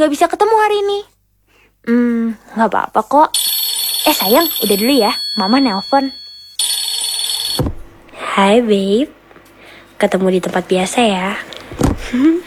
nggak bisa ketemu hari ini. Nggak apa-apa kok. Sayang, udah dulu ya. Mama nelpon. Hai babe, ketemu di tempat biasa ya.